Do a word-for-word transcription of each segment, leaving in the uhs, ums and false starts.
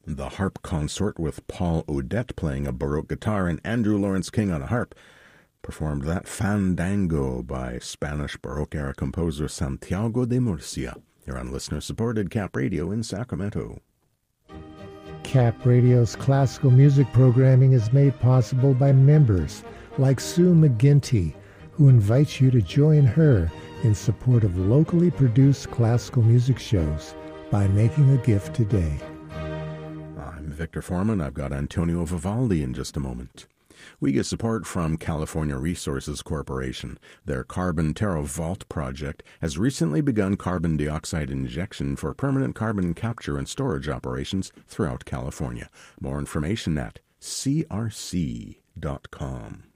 The Harp Consort with Paul Odette playing a Baroque guitar and Andrew Lawrence King on a harp performed that Fandango by Spanish Baroque-era composer Santiago de Murcia. You're on listener-supported Cap Radio in Sacramento. Cap Radio's classical music programming is made possible by members like Sue McGinty, who invites you to join her in support of locally produced classical music shows by making a gift today. I'm Victor Foreman. I've got Antonio Vivaldi in just a moment. We get support from California Resources Corporation. Their Carbon Terra Vault project has recently begun carbon dioxide injection for permanent carbon capture and storage operations throughout California. More information at c r c dot com.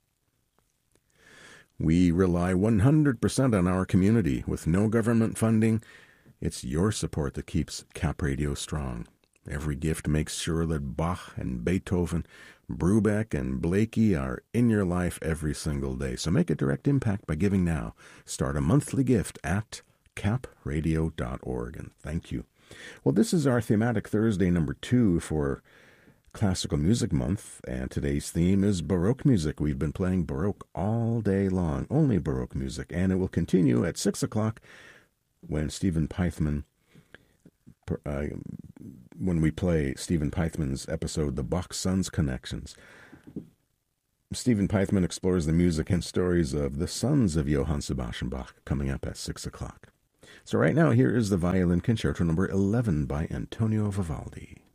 We rely one hundred percent on our community. With no government funding, it's your support that keeps Cap Radio strong. Every gift makes sure that Bach and Beethoven, Brubeck and Blakey are in your life every single day. So make a direct impact by giving now. Start a monthly gift at cap radio dot org. And thank you. Well, this is our thematic Thursday number two for Classical Music Month, and today's theme is Baroque music. We've been playing Baroque all day long, only Baroque music, and it will continue at six o'clock when Stephen Pythman, uh, when we play Stephen Pythman's episode, The Bach Sons Connections. Stephen Pythman explores the music and stories of the sons of Johann Sebastian Bach, coming up at six o'clock. So right now, here is the Violin Concerto number eleven by Antonio Vivaldi.